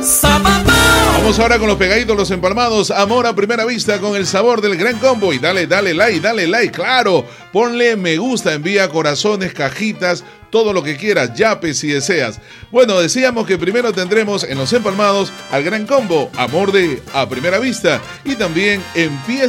Vamos ahora con los pegaditos, los empalmados. Amor a primera vista con el sabor del Gran Combo. Y dale like, claro. Ponle me gusta, envía corazones, cajitas, todo lo que quieras, yapes si deseas. Bueno, decíamos que primero tendremos en los empalmados al Gran Combo, Amor de a primera vista. Y también empieza